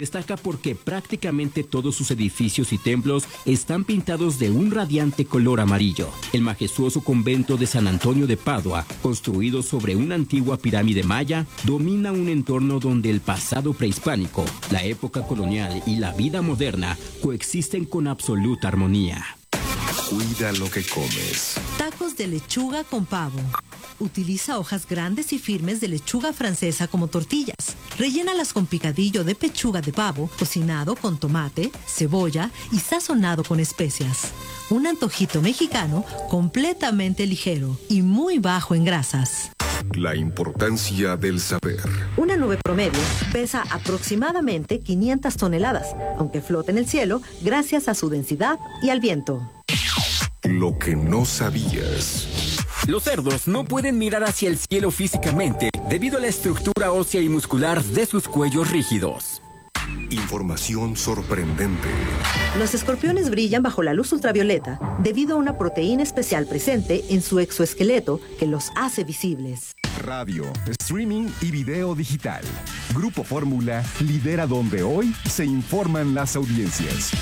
Destaca porque prácticamente todos sus edificios y templos están pintados de un radiante color amarillo. El majestuoso convento de San Antonio de Padua, construido sobre una antigua pirámide maya, domina un entorno donde el pasado prehispánico, la época colonial y la vida moderna coexisten con absoluta armonía. Cuida lo que comes. Tacos de lechuga con pavo. Utiliza hojas grandes y firmes de lechuga francesa como tortillas. Rellénalas con picadillo de pechuga de pavo, cocinado con tomate, cebolla y sazonado con especias. Un antojito mexicano completamente ligero y muy bajo en grasas. La importancia del saber. Una nube promedio pesa aproximadamente 500 toneladas, aunque flota en el cielo gracias a su densidad y al viento. Lo que no sabías. Los cerdos no pueden mirar hacia el cielo físicamente debido a la estructura ósea y muscular de sus cuellos rígidos. Información sorprendente. Los escorpiones brillan bajo la luz ultravioleta debido a una proteína especial presente en su exoesqueleto que los hace visibles. Radio, streaming y video digital. Grupo Fórmula lidera donde hoy se informan las audiencias.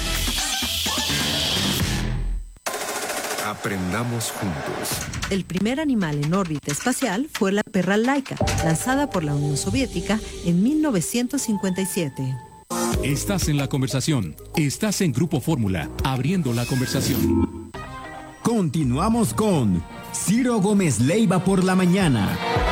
Aprendamos juntos. El primer animal en órbita espacial fue la perra Laika, lanzada por la Unión Soviética en 1957. Estás en la conversación. Estás en Grupo Fórmula, abriendo la conversación. Continuamos con Ciro Gómez Leiva por la mañana.